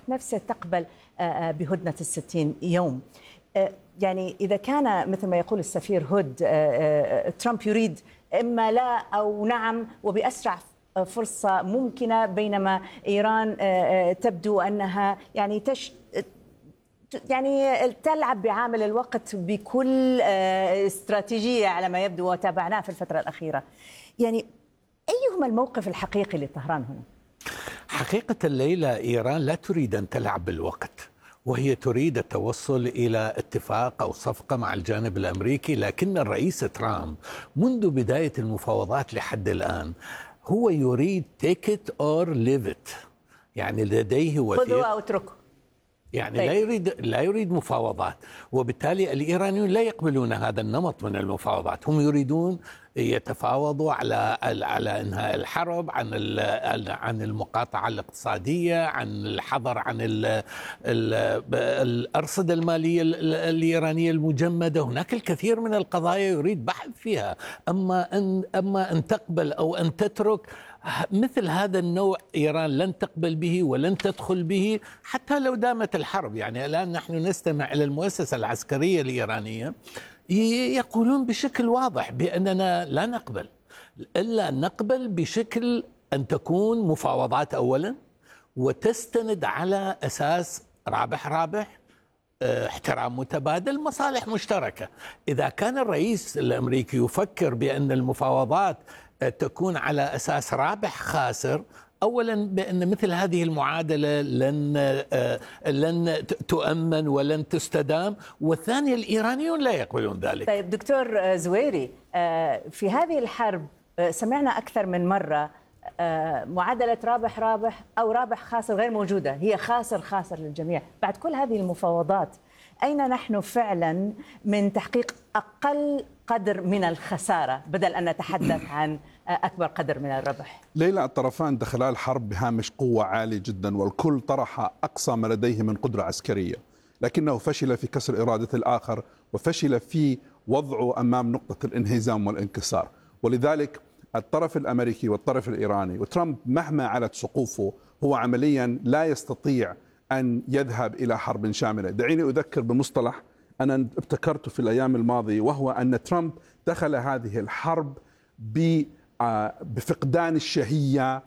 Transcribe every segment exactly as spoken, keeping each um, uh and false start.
نفسه تقبل بهدنة الستين يوم. يعني إذا كان مثل ما يقول السفير هود ترامب يريد إما لا أو نعم وبأسرع فرصة ممكنة، بينما إيران تبدو أنها يعني تش يعني تلعب بعامل الوقت بكل استراتيجية على ما يبدو، وتابعناه في الفترة الأخيرة. يعني أيهما الموقف الحقيقي لطهران هنا؟ حقيقة الليلة إيران لا تريد أن تلعب بالوقت، وهي تريد التوصل إلى اتفاق أو صفقة مع الجانب الأمريكي، لكن الرئيس ترامب منذ بداية المفاوضات لحد الآن هو يريد take it or leave it، يعني لديه وثيقة خذوا أو اتركوا، يعني لا يريد لا يريد مفاوضات، وبالتالي الإيرانيون لا يقبلون هذا النمط من المفاوضات. هم يريدون يتفاوضوا على على انهاء الحرب، عن عن المقاطعه الاقتصاديه، عن الحظر عن الارصده الماليه الايرانيه المجمده. هناك الكثير من القضايا يريد بحث فيها. اما ان اما ان تقبل او ان تترك، مثل هذا النوع إيران لن تقبل به ولن تدخل به حتى لو دامت الحرب. يعني الآن نحن نستمع إلى المؤسسة العسكرية الإيرانية يقولون بشكل واضح بأننا لا نقبل، إلا نقبل بشكل أن تكون مفاوضات أولا وتستند على أساس رابح رابح، احترام متبادل، مصالح مشتركة. إذا كان الرئيس الأمريكي يفكر بأن المفاوضات تكون على أساس رابح خاسر، أولا بأن مثل هذه المعادلة لن لن تؤمن ولن تستدام، والثانية الإيرانيون لا يقبلون ذلك. طيب دكتور زويري، في هذه الحرب سمعنا أكثر من مرة معادلة رابح رابح أو رابح خاسر غير موجودة، هي خاسر خاسر للجميع. بعد كل هذه المفاوضات أين نحن فعلا من تحقيق أقل قدر من الخسارة بدل أن نتحدث عن أكبر قدر من الربح؟ ليلى، الطرفان دخلا الحرب بهامش قوة عالي جدا، والكل طرح أقصى ما لديه من قدرة عسكرية، لكنه فشل في كسر إرادة الآخر وفشل في وضعه أمام نقطة الانهزام والانكسار. ولذلك الطرف الأمريكي والطرف الإيراني وترامب مهما علت سقوفه هو عمليا لا يستطيع أن يذهب إلى حرب شاملة. دعيني أذكر بمصطلح أنا ابتكرته في الأيام الماضية، وهو أن ترامب دخل هذه الحرب بفقدان الشهية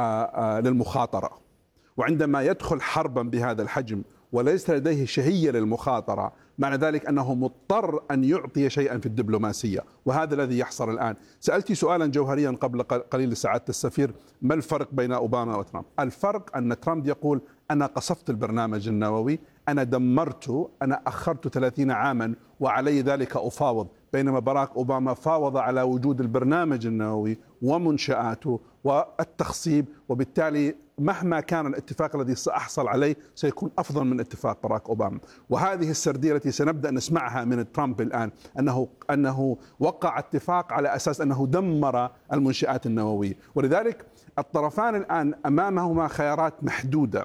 للمخاطرة، وعندما يدخل حربا بهذا الحجم وليس لديه شهية للمخاطرة، معنى ذلك أنه مضطر أن يعطي شيئا في الدبلوماسية، وهذا الذي يحصل الآن. سألتي سؤالا جوهريا قبل قليل سعادة السفير: ما الفرق بين أوباما وترامب؟ الفرق أن ترامب يقول أنا قصفت البرنامج النووي، أنا دمرته، أنا أخرت ثلاثين عاما وعلي ذلك أفاوض، بينما باراك أوباما فاوض على وجود البرنامج النووي ومنشآته والتخصيب، وبالتالي مهما كان الاتفاق الذي سأحصل عليه سيكون أفضل من اتفاق باراك أوباما. وهذه السردية التي سنبدأ نسمعها من ترامب الآن، أنه أنه وقع اتفاق على أساس أنه دمر المنشآت النووية. ولذلك الطرفان الآن أمامهما خيارات محدودة.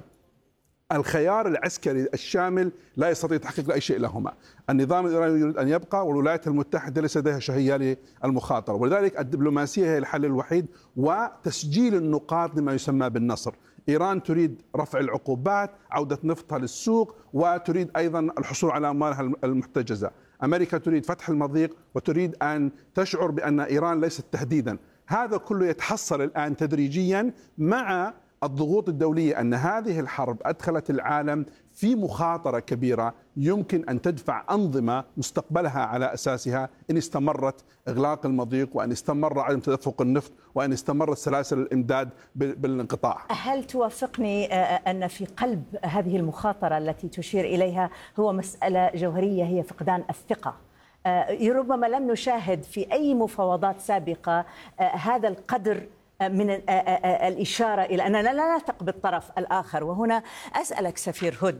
الخيار العسكري الشامل لا يستطيع تحقيق أي شيء لهما. النظام الإيراني يريد أن يبقى، والولايات المتحدة ليس لديها شهية للمخاطرة، ولذلك الدبلوماسية هي الحل الوحيد وتسجيل النقاط لما يسمى بالنصر. إيران تريد رفع العقوبات، عودة نفطها للسوق، وتريد أيضا الحصول على أموالها المحتجزة. أمريكا تريد فتح المضيق وتريد أن تشعر بأن إيران ليست تهديدا. هذا كله يتحصل الآن تدريجيا مع الضغوط الدولية، أن هذه الحرب أدخلت العالم في مخاطرة كبيرة يمكن أن تدفع أنظمة مستقبلها على أساسها إن استمرت إغلاق المضيق، وأن استمر عدم تدفق النفط، وأن استمرت سلاسل الإمداد بالانقطاع. هل توافقني أن في قلب هذه المخاطرة التي تشير إليها هو مسألة جوهرية، هي فقدان الثقة؟ ربما لم نشاهد في أي مفاوضات سابقة هذا القدر من الإشارة إلى أننا لا نثق بالطرف الآخر. وهنا أسألك سفير هود،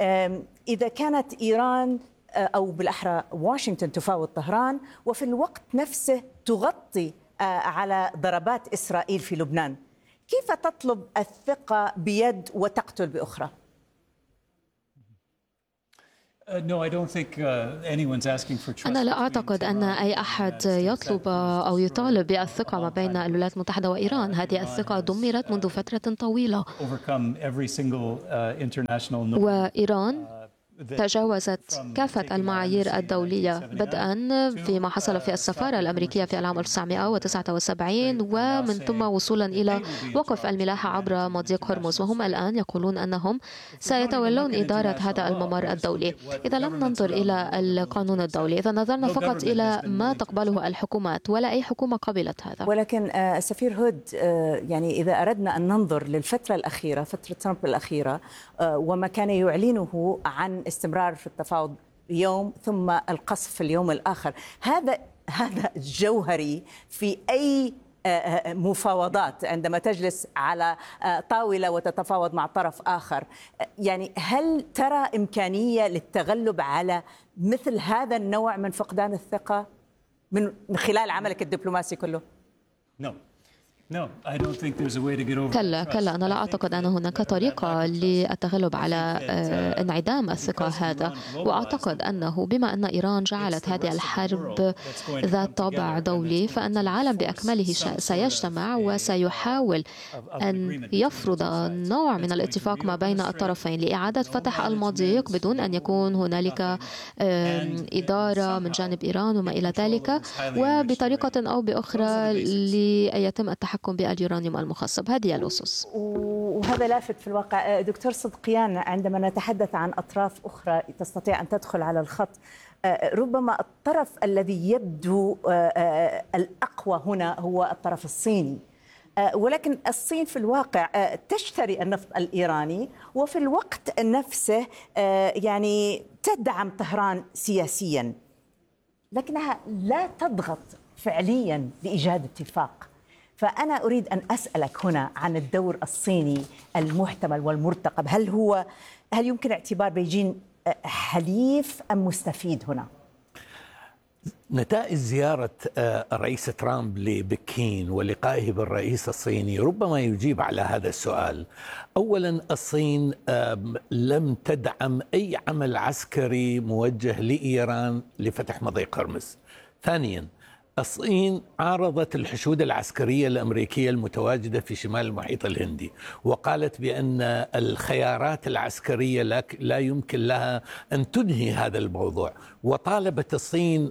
إذا كانت إيران أو بالأحرى واشنطن تفاوض طهران وفي الوقت نفسه تغطي على ضربات إسرائيل في لبنان، كيف تطلب الثقة بيد وتقتل بأخرى؟ أنا لا أعتقد أن أي أحد يطلب أو يطالب بالثقة ما بين الولايات المتحدة وإيران. هذه الثقة دمرت منذ فترة طويلة، وإيران تجاوزت كافة المعايير الدولية، بدءا فيما حصل في السفارة الأمريكية في العام ألف وتسعمائة وتسعة وسبعين، ومن ثم وصولا إلى وقف الملاحة عبر مضيق هرمز، وهم الآن يقولون أنهم سيتولون إدارة هذا الممر الدولي. إذا لم ننظر إلى القانون الدولي، إذا نظرنا فقط إلى ما تقبله الحكومات، ولا أي حكومة قبلت هذا. ولكن سفير هود، يعني إذا أردنا أن ننظر للفترة الأخيرة، فترة ترامب الأخيرة، وما كان يعلنه عن استمرار في التفاوض يوم ثم القصف في اليوم الآخر، هذا هذا جوهري في أي مفاوضات عندما تجلس على طاولة وتتفاوض مع طرف آخر. يعني هل ترى إمكانية للتغلب على مثل هذا النوع من فقدان الثقة من خلال عملك الدبلوماسي كله؟ no. كلا كلا أنا لا أعتقد أن هناك طريقة للتغلب على انعدام الثقة هذا، وأعتقد أنه بما أن إيران جعلت هذه الحرب ذات طابع دولي، فأن العالم بأكمله سيجتمع وسيحاول أن يفرض نوع من الاتفاق ما بين الطرفين لإعادة فتح المضيق بدون أن يكون هنالك إدارة من جانب إيران وما إلى ذلك، وبطريقة أو بأخرى ليتم التحكم باليورانيوم المخصب. هذه الأسس، وهذا لافت في الواقع. دكتور صدقيان، عندما نتحدث عن أطراف أخرى تستطيع أن تدخل على الخط، ربما الطرف الذي يبدو الأقوى هنا هو الطرف الصيني، ولكن الصين في الواقع تشتري النفط الإيراني، وفي الوقت نفسه يعني تدعم طهران سياسيا، لكنها لا تضغط فعليا لإيجاد اتفاق. فأنا أريد أن أسألك هنا عن الدور الصيني المحتمل والمرتقب. هل هو هل يمكن اعتبار بيجين حليف أم مستفيد هنا؟ نتائج زيارة الرئيس ترامب لبكين ولقائه بالرئيس الصيني ربما يجيب على هذا السؤال. أولا، الصين لم تدعم أي عمل عسكري موجه لإيران لفتح مضيق هرمز. ثانيا، الصين عارضت الحشود العسكرية الأمريكية المتواجدة في شمال المحيط الهندي، وقالت بأن الخيارات العسكرية لا يمكن لها أن تنهي هذا الموضوع، وطالبت الصين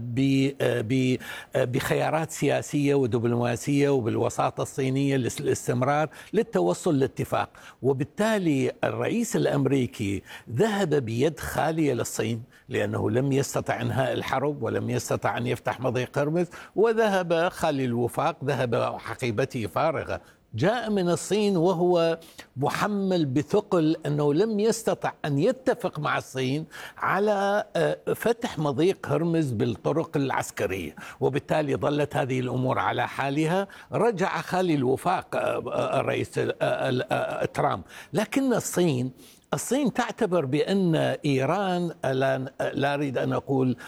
بخيارات سياسية ودبلوماسية وبالوساطة الصينية للاستمرار للتوصل لاتفاق. وبالتالي الرئيس الأمريكي ذهب بيد خالية للصين، لأنه لم يستطع إنهاء الحرب ولم يستطع أن يفتح مضيق هرمز، وذهب خالي الوفاق، ذهب حقيبته فارغة. جاء من الصين وهو محمل بثقل أنه لم يستطع أن يتفق مع الصين على فتح مضيق هرمز بالطرق العسكرية، وبالتالي ظلت هذه الأمور على حالها. رجع خالي الوفاق الرئيس ترامب، لكن الصين الصين تعتبر بأن إيران، لا أريد أن أقول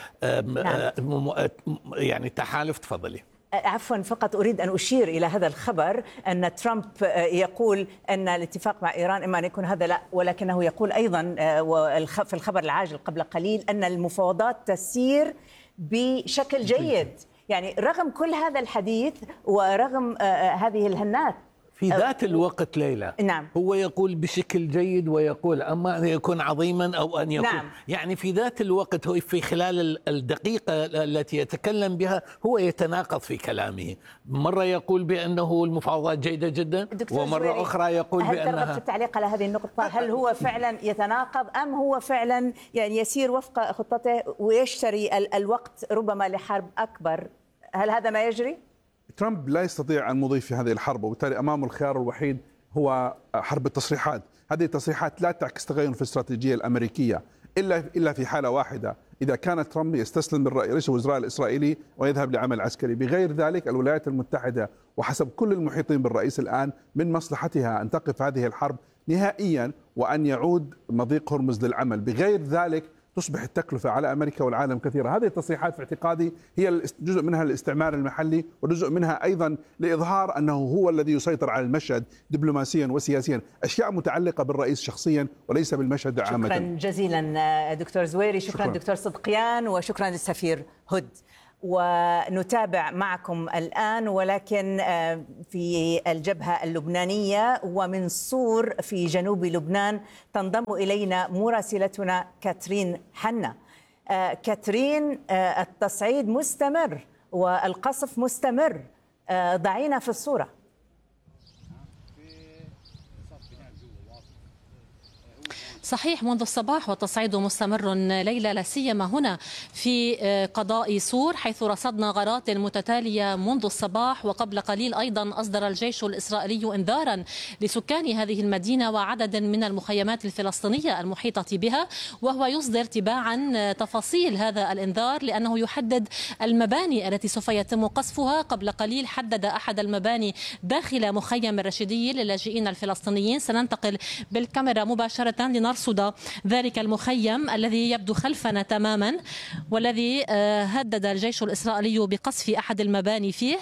يعني تحالف. تفضلي. عفوا، فقط أريد أن أشير إلى هذا الخبر أن ترامب يقول أن الاتفاق مع إيران إما أن يكون هذا لا، ولكنه يقول أيضا في الخبر العاجل قبل قليل أن المفاوضات تسير بشكل جيد. يعني رغم كل هذا الحديث ورغم هذه الهنات في ذات الوقت ليلى، نعم، هو يقول بشكل جيد ويقول أما أن يكون عظيما أو أن يكون، نعم، يعني في ذات الوقت هو في خلال الدقيقة التي يتكلم بها هو يتناقض في كلامه. مرة يقول بأنه المفاوضات جيدة جدا، ومرة أخرى يقول هل بأنها. هل ترغب في التعليق على هذه النقطة؟ هل هو فعلا يتناقض أم هو فعلا يعني يسير وفق خطته ويشتري الوقت ربما لحرب أكبر؟ هل هذا ما يجري؟ ترامب لا يستطيع أن يضيف في هذه الحرب، وبالتالي أمامه الخيار الوحيد هو حرب التصريحات. هذه التصريحات لا تعكس تغير في الاستراتيجية الأمريكية إلا إلا في حالة واحدة، إذا كان ترامب يستسلم لرئيس الوزراء الإسرائيلي ويذهب لعمل عسكري. بغير ذلك الولايات المتحدة وحسب كل المحيطين بالرئيس الآن من مصلحتها أن تقف هذه الحرب نهائيا وأن يعود مضيق هرمز للعمل. بغير ذلك تصبح التكلفة على أمريكا والعالم كثيرة. هذه التصريحات في اعتقادي هي جزء منها الاستعمار المحلي، وجزء منها أيضا لإظهار أنه هو الذي يسيطر على المشهد دبلوماسيا وسياسيا، أشياء متعلقة بالرئيس شخصيا وليس بالمشهد عامة. شكرا جزيلا دكتور زويري، شكرا, شكرا دكتور صدقيان، وشكرا للسفير هد. ونتابع معكم الآن ولكن في الجبهة اللبنانية ومن صور في جنوب لبنان تنضم إلينا مراسلتنا كاترين حنا. كاترين، التصعيد مستمر والقصف مستمر، ضعينا في الصورة. صحيح، منذ الصباح والتصعيد مستمر ليلى، لا سيما هنا في قضاء سور، حيث رصدنا غارات متتالية منذ الصباح. وقبل قليل أيضا أصدر الجيش الإسرائيلي إنذارا لسكان هذه المدينة وعدد من المخيمات الفلسطينية المحيطة بها، وهو يصدر تباعا تفاصيل هذا الإنذار لأنه يحدد المباني التي سوف يتم قصفها. قبل قليل حدد أحد المباني داخل مخيم الرشيدية للاجئين الفلسطينيين. سننتقل بالكاميرا مباشرة لنرصد ذلك المخيم الذي يبدو خلفنا تماما، والذي هدد الجيش الإسرائيلي بقصف أحد المباني فيه.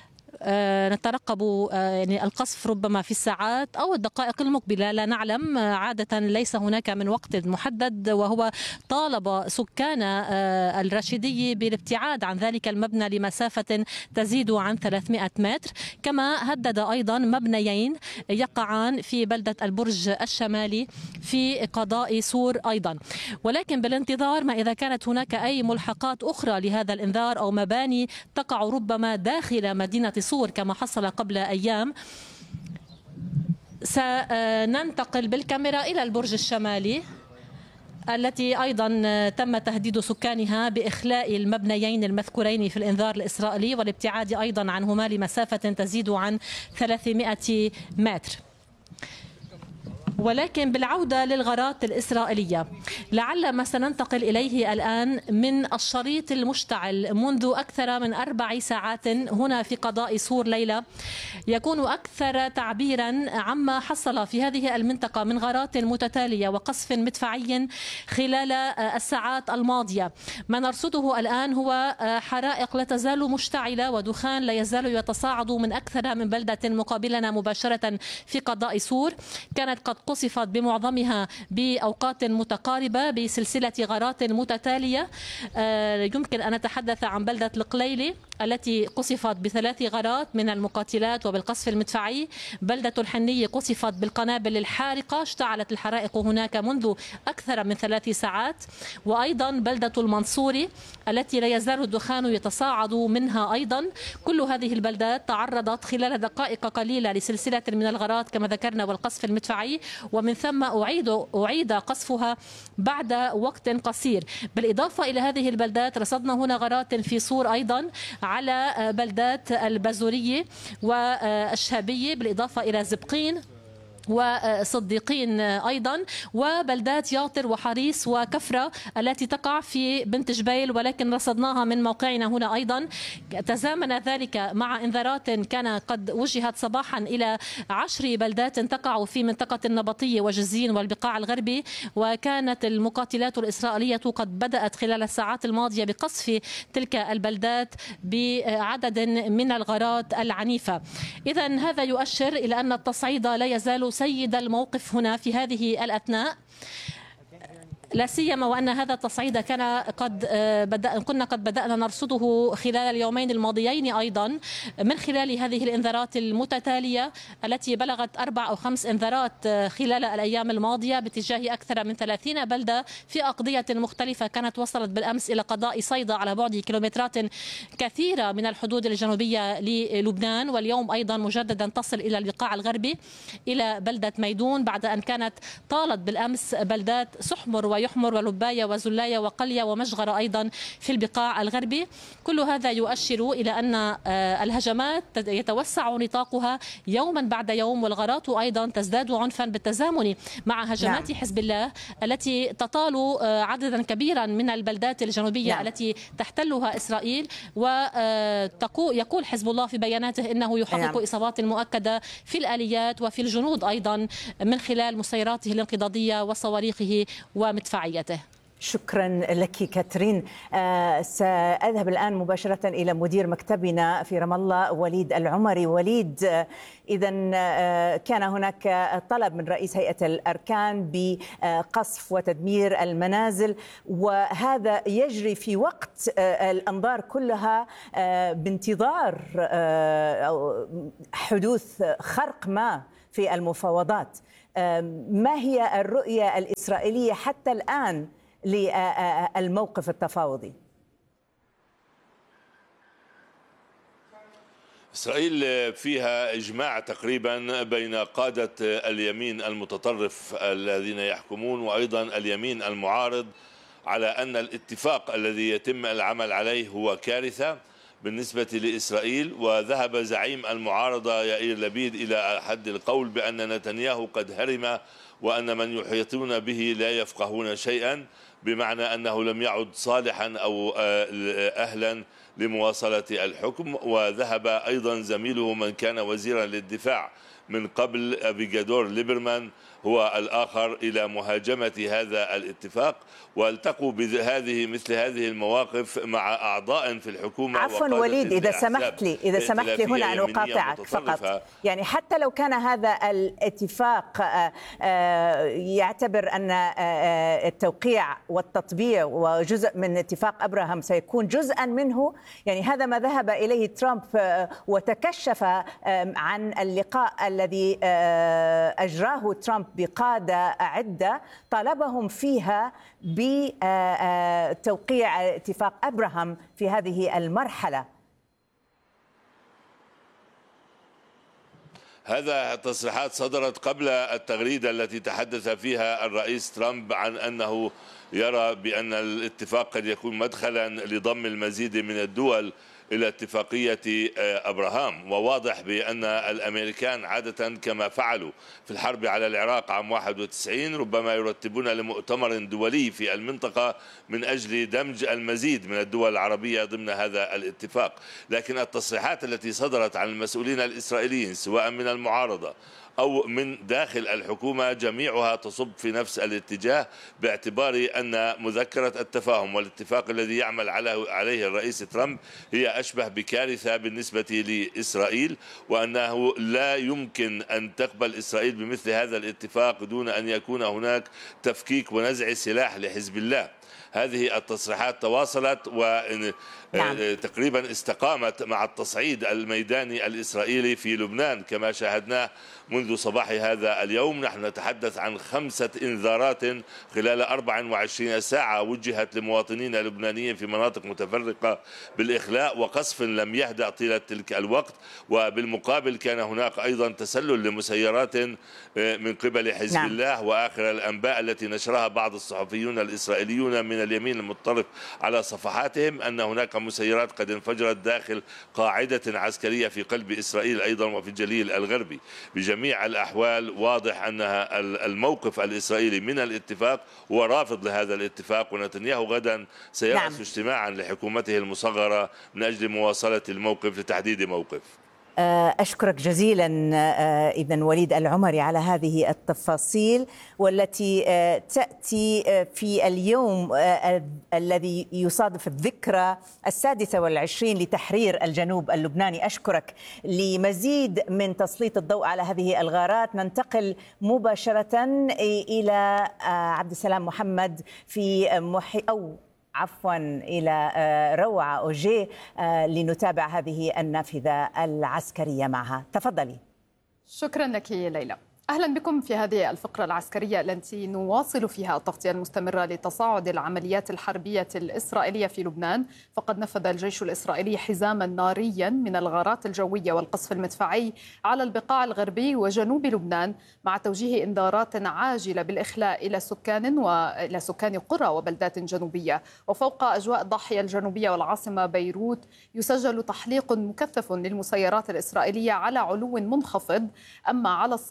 نترقب يعني القصف ربما في الساعات أو الدقائق المقبلة، لا نعلم. عادة ليس هناك من وقت محدد، وهو طالب سكان الرشيدية بالابتعاد عن ذلك المبنى لمسافة تزيد عن ثلاثمئة متر. كما هدد أيضا مبنيين يقعان في بلدة البرج الشمالي في قضاء سور أيضا. ولكن بالانتظار ما إذا كانت هناك أي ملحقات أخرى لهذا الإنذار أو مباني تقع ربما داخل مدينة صور كما حصل قبل أيام. سننتقل بالكاميرا إلى البرج الشمالي التي أيضا تم تهديد سكانها بإخلاء المبنيين المذكورين في الإنذار الإسرائيلي والابتعاد أيضا عنهما لمسافة تزيد عن ثلاثمئة متر. ولكن بالعودة للغارات الإسرائيلية، لعل ما سننتقل إليه الآن من الشريط المشتعل منذ أكثر من أربع ساعات هنا في قضاء سور ليلى يكون أكثر تعبيرا عما حصل في هذه المنطقة من غارات متتالية وقصف مدفعي خلال الساعات الماضية. ما نرصده الآن هو حرائق لا تزال مشتعلة ودخان لا يزال يتصاعد من أكثر من بلدة مقابلنا مباشرة في قضاء سور، كانت قد قصفت بمعظمها بأوقات متقاربة بسلسلة غارات متتالية. يمكن أن نتحدث عن بلدة القليلي التي قصفت بثلاث غارات من المقاتلات وبالقصف المدفعي، بلدة الحنية قصفت بالقنابل الحارقة، اشتعلت الحرائق هناك منذ أكثر من ثلاث ساعات، وأيضا بلدة المنصوري التي لا يزال الدخان يتصاعد منها أيضا. كل هذه البلدات تعرضت خلال دقائق قليلة لسلسلة من الغارات كما ذكرنا والقصف المدفعي، ومن ثم أعيد أعيد قصفها بعد وقت قصير. بالإضافة إلى هذه البلدات رصدنا هنا غارات في صور أيضا على بلدات البازورية والشهابية، بالإضافة إلى زبقين وصديقين أيضا، وبلدات ياطر وحريص وكفرة التي تقع في بنت جبيل، ولكن رصدناها من موقعنا هنا أيضا. تزامن ذلك مع إنذارات كان قد وجهت صباحا إلى عشر بلدات تقع في منطقة النبطية وجزين والبقاع الغربي، وكانت المقاتلات الإسرائيلية قد بدأت خلال الساعات الماضية بقصف تلك البلدات بعدد من الغارات العنيفة. إذن هذا يؤشر إلى أن التصعيد لا يزال سيد الموقف هنا في هذه الأثناء، لا سيما وأن هذا التصعيد كان قد بدأ كنا قد بدأنا نرصده خلال اليومين الماضيين أيضا من خلال هذه الإنذارات المتتالية التي بلغت أربع أو خمس إنذارات خلال الأيام الماضية باتجاه أكثر من ثلاثين بلدة في أقضية مختلفة كانت وصلت بالأمس إلى قضاء صيدا على بعد كيلومترات كثيرة من الحدود الجنوبية للبنان، واليوم أيضا مجددا تصل إلى البقاع الغربي إلى بلدة ميدون بعد أن كانت طالت بالأمس بلدات سحمر ويحمر ولباية وزلاية وقلية ومشغرة أيضا في البقاع الغربي. كل هذا يؤشر إلى أن الهجمات يتوسع نطاقها يوما بعد يوم، والغارات أيضا تزداد عنفا بالتزامن مع هجمات نعم. حزب الله التي تطال عددا كبيرا من البلدات الجنوبية نعم. التي تحتلها إسرائيل، ويقول حزب الله في بياناته إنه يحقق نعم. إصابات مؤكدة في الآليات وفي الجنود أيضا من خلال مسيراته الانقضاضية وصواريخه ومدفعيته. شكرا لك كاترين. آه سأذهب الآن مباشرة إلى مدير مكتبنا في رام الله وليد العمري. وليد، آه إذا آه كان هناك طلب من رئيس هيئة الأركان بقصف وتدمير المنازل، وهذا يجري في وقت آه الأنظار كلها آه بانتظار آه حدوث خرق ما في المفاوضات. آه ما هي الرؤية الإسرائيلية حتى الآن للموقف التفاوضي؟ إسرائيل فيها إجماع تقريبا بين قادة اليمين المتطرف الذين يحكمون وأيضا اليمين المعارض على أن الاتفاق الذي يتم العمل عليه هو كارثة بالنسبة لإسرائيل. وذهب زعيم المعارضة يائير لبيد إلى حد القول بأن نتنياهو قد هرم وأن من يحيطون به لا يفقهون شيئا، بمعنى أنه لم يعد صالحا أو أهلا لمواصلة الحكم. وذهب أيضا زميله من كان وزيرا للدفاع من قبل أبيجادور ليبرمان هو الآخر إلى مهاجمة هذا الاتفاق، والتقوا بهذه مثل هذه المواقف مع أعضاء في الحكومة. عفوا وليد، إذا سمحت لي إذا سمحت لي هنا أن أقاطعك فقط، يعني حتى لو كان هذا الاتفاق يعتبر أن التوقيع والتطبيع وجزء من اتفاق أبراهام سيكون جزءا منه، يعني هذا ما ذهب إليه ترامب وتكشف عن اللقاء الذي أجراه ترامب بقادة عدة طالبهم فيها بتوقيع اتفاق أبراهام في هذه المرحلة. هذا تصريحات صدرت قبل التغريدة التي تحدث فيها الرئيس ترامب عن أنه يرى بأن الاتفاق قد يكون مدخلا لضم المزيد من الدول إلى اتفاقية أبراهام. وواضح بأن الأمريكان عادة كما فعلوا في الحرب على العراق عام واحد وتسعين ربما يرتبون لمؤتمر دولي في المنطقة من أجل دمج المزيد من الدول العربية ضمن هذا الاتفاق. لكن التصريحات التي صدرت عن المسؤولين الإسرائيليين سواء من المعارضة أو من داخل الحكومة جميعها تصب في نفس الاتجاه، باعتبار أن مذكرة التفاهم والاتفاق الذي يعمل عليه الرئيس ترامب هي أشبه بكارثة بالنسبة لإسرائيل، وأنه لا يمكن أن تقبل إسرائيل بمثل هذا الاتفاق دون أن يكون هناك تفكيك ونزع سلاح لحزب الله. هذه التصريحات تواصلت وتقريبا نعم. استقامت مع التصعيد الميداني الإسرائيلي في لبنان كما شاهدناه منذ صباح هذا اليوم. نحن نتحدث عن خمسة إنذارات خلال أربع وعشرين ساعة وجهت لمواطنين لبنانيين في مناطق متفرقة بالإخلاء وقصف لم يهدأ طيلة تلك الوقت. وبالمقابل كان هناك أيضا تسلل لمسيرات من قبل حزب نعم. الله. وآخر الأنباء التي نشرها بعض الصحفيون الإسرائيليون من اليمين المتطرف على صفحاتهم أن هناك مسيرات قد انفجرت داخل قاعدة عسكرية في قلب إسرائيل أيضا وفي الجليل الغربي. بجميع الأحوال واضح أن الموقف الإسرائيلي من الاتفاق هو رافض لهذا الاتفاق، ونتنياهو غدا سيرأس نعم. اجتماعا لحكومته المصغرة من أجل مواصلة الموقف لتحديد موقف. أشكرك جزيلا إذن وليد العمري على هذه التفاصيل، والتي تأتي في اليوم الذي يصادف الذكرى السادسة والعشرين لتحرير الجنوب اللبناني. أشكرك. لمزيد من تسليط الضوء على هذه الغارات ننتقل مباشرة إلى عبد السلام محمد في محي أو عفوا إلى روعة أوجيه لنتابع هذه النافذة العسكرية معها. تفضلي. شكرا لك ليلى. أهلا بكم في هذه الفقرة العسكرية التي نواصل فيها التغطية المستمرة لتصاعد العمليات الحربية الإسرائيلية في لبنان. فقد نفذ الجيش الإسرائيلي حزاما ناريا من الغارات الجوية والقصف المدفعي على البقاع الغربي وجنوب لبنان، مع توجيه إنذارات عاجلة بالإخلاء إلى سكان وإلى سكان قرى وبلدات جنوبية. وفوق أجواء الضاحية الجنوبية والعاصمة بيروت يسجل تحليق مكثف للمسيرات الإسرائيلية على علو منخفض. أما على الصعيد السياسي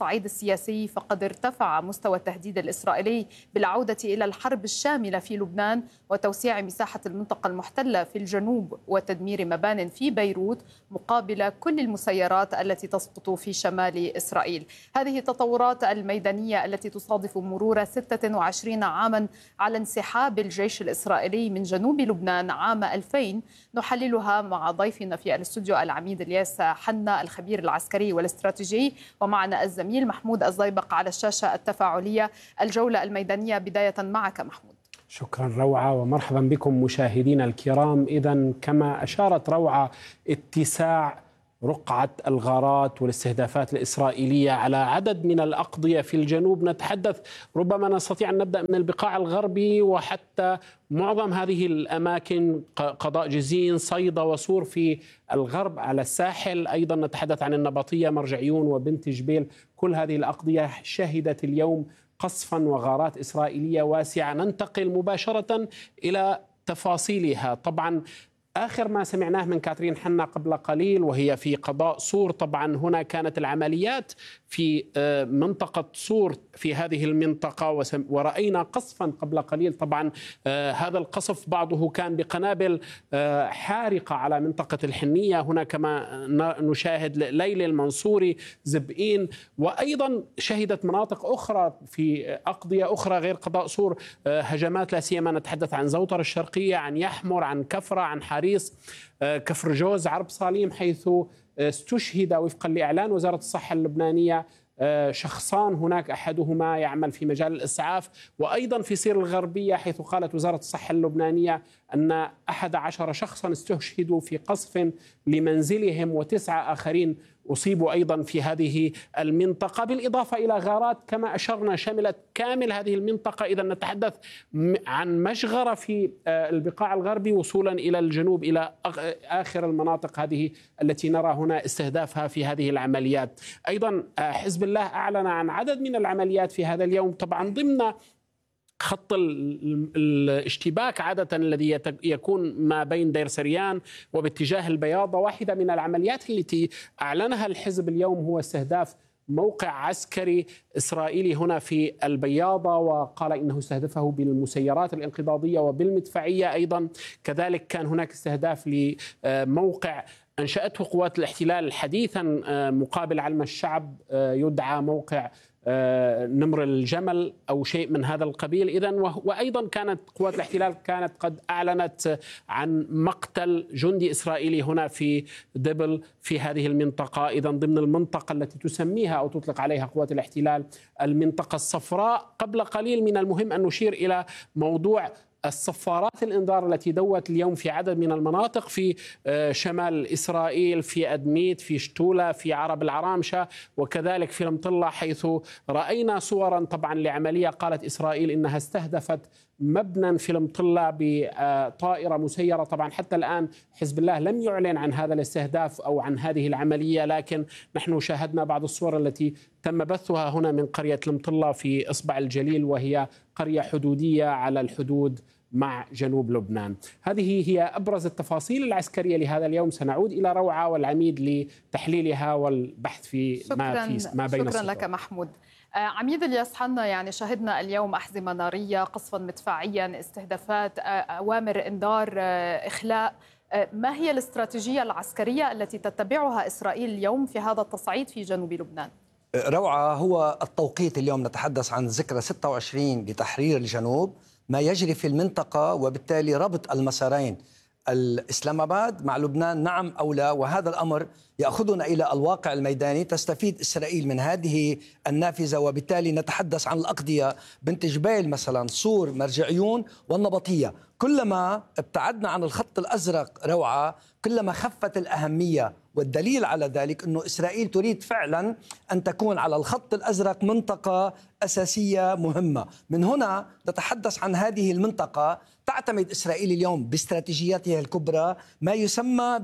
السياسي فقد ارتفع مستوى التهديد الإسرائيلي بالعودة إلى الحرب الشاملة في لبنان وتوسيع مساحة المنطقة المحتلة في الجنوب وتدمير مبان في بيروت مقابل كل المسيرات التي تسقط في شمال إسرائيل. هذه التطورات الميدانية التي تصادف مرور ستة وعشرين عاما على انسحاب الجيش الإسرائيلي من جنوب لبنان عام ألفين نحللها مع ضيفنا في الاستوديو العميد الياس حنا الخبير العسكري والاستراتيجي، ومعنا الزميل محمود الزيبق على الشاشة التفاعلية. الجولة الميدانية بداية معك محمود. شكرا روعة ومرحبا بكم مشاهدينا الكرام. إذن كما أشارت روعة، اتساع رقعة الغارات والاستهدافات الإسرائيلية على عدد من الأقضية في الجنوب. نتحدث ربما نستطيع أن نبدأ من البقاع الغربي وحتى معظم هذه الأماكن، قضاء جزين، صيدا وصور في الغرب على الساحل. أيضا نتحدث عن النبطية، مرجعيون وبنت جبيل. كل هذه الأقضية شهدت اليوم قصفا وغارات إسرائيلية واسعة. ننتقل مباشرة إلى تفاصيلها. طبعا آخر ما سمعناه من كاترين حنا قبل قليل وهي في قضاء صور، طبعا هنا كانت العمليات في منطقة صور في هذه المنطقة ورأينا قصفا قبل قليل. طبعا هذا القصف بعضه كان بقنابل حارقة على منطقة الحنية. هنا كما نشاهد ليلى المنصوري، زبئين، وأيضا شهدت مناطق أخرى في أقضية أخرى غير قضاء صور هجمات، لا سيما نتحدث عن زوطر الشرقية، عن يحمر، عن كفرة، عن حريص، كفر جوز، عرب صاليم، حيث استشهد وفقا لإعلان وزارة الصحة اللبنانية شخصان هناك، أحدهما يعمل في مجال الإسعاف. وأيضا في سير الغربية حيث قالت وزارة الصحة اللبنانية أن أحد عشر شخصا استشهدوا في قصف لمنزلهم وتسعة آخرين أصيبوا أيضا في هذه المنطقة، بالإضافة إلى غارات كما أشرنا شملت كامل هذه المنطقة. إذا نتحدث عن مشغرة في البقاع الغربي وصولا إلى الجنوب إلى آخر المناطق هذه التي نرى هنا استهدافها في هذه العمليات. أيضا حزب الله أعلن عن عدد من العمليات في هذا اليوم، طبعا ضمن خط الاشتباك عادة الذي يكون ما بين دير سريان وباتجاه البياضة. واحدة من العمليات التي أعلنها الحزب اليوم هو استهداف موقع عسكري إسرائيلي هنا في البياضة، وقال إنه استهدفه بالمسيرات الانقضاضية وبالمدفعية. أيضا كذلك كان هناك استهداف لموقع أنشأته قوات الاحتلال حديثا مقابل علم الشعب، يدعى موقع نمر الجمل أو شيء من هذا القبيل. إذن وأيضا كانت قوات الاحتلال كانت قد أعلنت عن مقتل جندي إسرائيلي هنا في دبل في هذه المنطقة. إذن ضمن المنطقة التي تسميها أو تطلق عليها قوات الاحتلال المنطقة الصفراء. قبل قليل من المهم أن نشير إلى موضوع الصفارات الإنذار التي دوت اليوم في عدد من المناطق في شمال إسرائيل، في أدميت، في شتولة، في عرب العرامشة، وكذلك في المطلة، حيث رأينا صورا طبعا لعملية قالت إسرائيل إنها استهدفت مبنى في المطلة بطائرة مسيرة. طبعا حتى الآن حزب الله لم يعلن عن هذا الاستهداف أو عن هذه العملية، لكن نحن شاهدنا بعض الصور التي تم بثها هنا من قرية المطلة في إصبع الجليل، وهي قرية حدودية على الحدود مع جنوب لبنان. هذه هي أبرز التفاصيل العسكرية لهذا اليوم. سنعود إلى روعة والعميد لتحليلها والبحث في ما في ما بين شكرا لك محمود. عميد الياس حنا، يعني شهدنا اليوم أحزمة نارية، قصفا مدفعيا، استهدافات، أوامر إنذار، إخلاء. ما هي الاستراتيجية العسكرية التي تتبعها إسرائيل اليوم في هذا التصعيد في جنوب لبنان؟ روعة، هو التوقيت اليوم نتحدث عن ذكرى ستة وعشرين لتحرير الجنوب، ما يجري في المنطقة، وبالتالي ربط المسارين الإسلام آباد مع لبنان نعم أو لا. وهذا الأمر يأخذنا إلى الواقع الميداني. تستفيد إسرائيل من هذه النافذة، وبالتالي نتحدث عن الأقضية بنت جبيل مثلا، صور، مرجعيون والنبطية. كلما ابتعدنا عن الخط الأزرق روعة كلما خفت الأهمية، والدليل على ذلك أنه إسرائيل تريد فعلا أن تكون على الخط الأزرق منطقة أساسية مهمة. من هنا نتحدث عن هذه المنطقة. تعتمد إسرائيل اليوم باستراتيجياتها الكبرى ما يسمى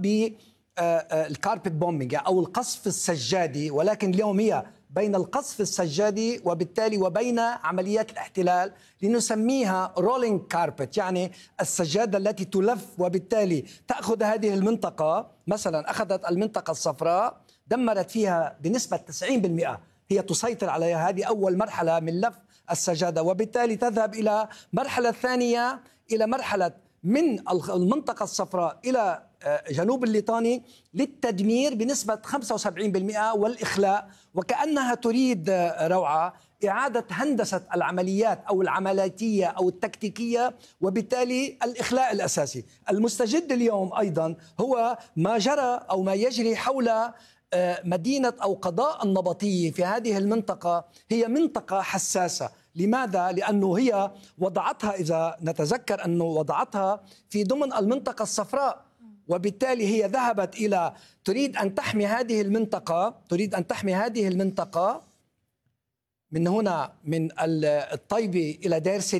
بالكاربت بومبينج أو القصف السجادي، ولكن اليوم هي بين القصف السجادي وبالتالي وبين عمليات الاحتلال لنسميها رولينج كاربت، يعني السجادة التي تلف، وبالتالي تأخذ هذه المنطقة. مثلا أخذت المنطقة الصفراء، دمرت فيها بنسبة تسعين بالمئة هي تسيطر عليها. هذه أول مرحلة من لف السجادة، وبالتالي تذهب إلى مرحلة ثانية، إلى مرحلة من المنطقة الصفراء إلى جنوب الليطاني للتدمير بنسبة خمسة وسبعين بالمئة والإخلاء، وكأنها تريد روعة إعادة هندسة العمليات أو العملياتية أو التكتيكية، وبالتالي الإخلاء الأساسي. المستجد اليوم أيضا هو ما جرى أو ما يجري حول مدينة أو قضاء النبطية في هذه المنطقة. هي منطقة حساسة. لماذا؟ لأنه هي وضعتها، إذا نتذكر أنه وضعتها في ضمن المنطقة الصفراء، وبالتالي هي ذهبت إلى تريد أن تحمي هذه المنطقة تريد أن تحمي هذه المنطقة من هنا من الطيبة إلى دير سليم.